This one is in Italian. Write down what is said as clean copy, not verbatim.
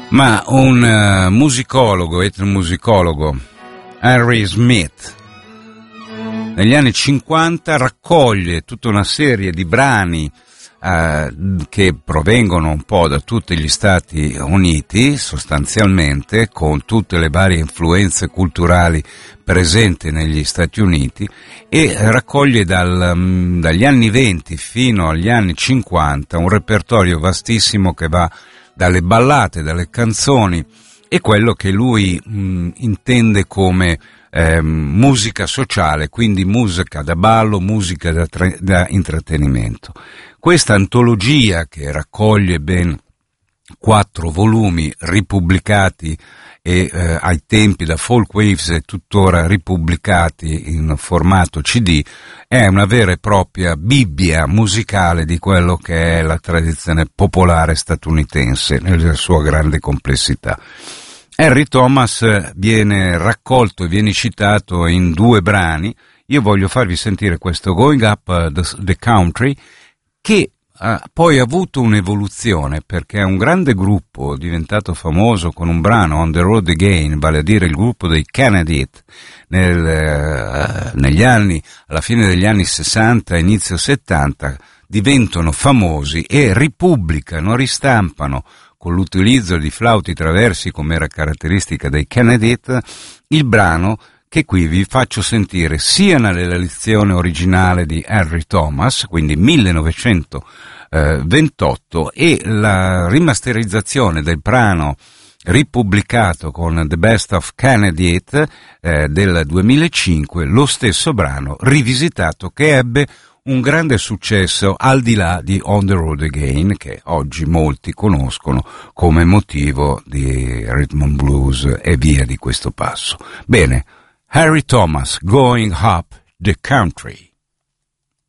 Ma un musicologo, etnomusicologo, Harry Smith, negli anni 50 raccoglie tutta una serie di brani che provengono un po' da tutti gli Stati Uniti, sostanzialmente, con tutte le varie influenze culturali presenti negli Stati Uniti, e raccoglie dagli anni 20 fino agli anni 50 un repertorio vastissimo che va dalle ballate, dalle canzoni e quello che lui intende come musica sociale, quindi musica da ballo, musica da intrattenimento. Questa antologia, che raccoglie ben 4 volumi ripubblicati e ai tempi da Folkwaves e tuttora ripubblicati in formato CD, è una vera e propria Bibbia musicale di quello che è la tradizione popolare statunitense nella sua grande complessità. Harry Thomas viene raccolto e viene citato in 2 brani. Io voglio farvi sentire questo Going Up the Country, che poi ha avuto un'evoluzione, perché è un grande gruppo diventato famoso con un brano, On the Road Again, vale a dire il gruppo dei Kennedy, negli anni, alla fine degli anni 60, inizio 70, diventano famosi e ripubblicano, ristampano, con l'utilizzo di flauti traversi come era caratteristica dei Kennedy, il brano che qui vi faccio sentire sia nella lezione originale di Harry Thomas, quindi 1928, e la rimasterizzazione del brano ripubblicato con The Best of Kennedy del 2005, lo stesso brano rivisitato che ebbe un grande successo al di là di On the Road Again, che oggi molti conoscono come motivo di rhythm and blues e via di questo passo. Bene, Harry Thomas, Going Up the Country.